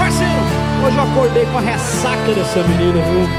parceiro. Hoje eu acordei com a ressaca dessa menina, viu?